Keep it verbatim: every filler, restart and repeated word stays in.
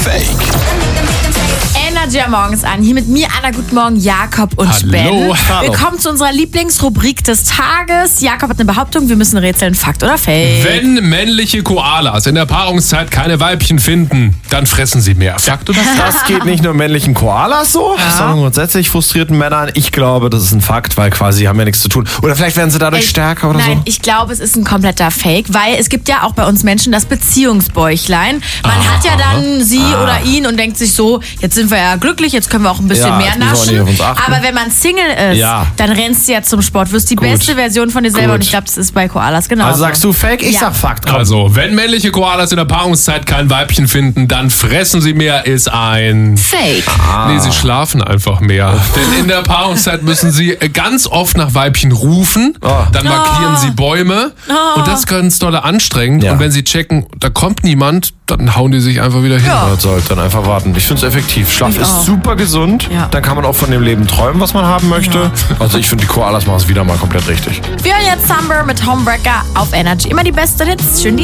Fake. Energy am Morgens an. Hier mit mir, Anna, guten Morgen, Jakob und Hallo. Ben. Hallo. Wir kommen zu unserer Lieblingsrubrik des Tages. Jakob hat eine Behauptung, wir müssen rätseln, Fakt oder Fake. Wenn männliche Koalas in der Paarungszeit keine Weibchen finden, dann fressen sie mehr. Fakt oder Fake? Das geht nicht nur männlichen Koalas so, sondern grundsätzlich frustrierten Männern. Ich glaube, das ist ein Fakt, weil quasi die haben ja nichts zu tun. Oder vielleicht werden sie dadurch Ey, stärker oder Nein, so. ich glaube, es ist ein kompletter Fake, weil es gibt ja auch bei uns Menschen das Beziehungsbäuchlein. Man Ah. hat ja dann sie oder ihn und denkt sich so, jetzt sind wir ja glücklich, jetzt können wir auch ein bisschen Ja, mehr jetzt müssen wir naschen. nicht auf uns achten. Aber wenn man Single ist, Ja. dann rennst du ja zum Sport, wirst die Gut. beste Version von dir selber Gut. und ich glaube, das ist bei Koalas genauso. Also sagst du Fake, ich Ja. sag Fakt. Komm. Also, wenn männliche Koalas in der Paarungszeit kein Weibchen finden, dann fressen sie mehr, ist ein... Fake. Nee, sie schlafen einfach mehr. Denn in der Paarungszeit müssen sie ganz oft nach Weibchen rufen, Oh. dann markieren sie Bäume und das ist ganz doll anstrengend. Ja. Und wenn sie checken, da kommt niemand, dann hauen die sich einfach wieder hin. Ja. Das sollte dann einfach warten. Ich finde es effektiv. Schlaf ist auch. super gesund. Ja. Dann kann man auch von dem Leben träumen, was man haben möchte. Also ich finde, die Koalas machen es wieder mal komplett richtig. Wir hören jetzt Summer mit Homebreaker auf Energy. Immer die besten Hits. Schön die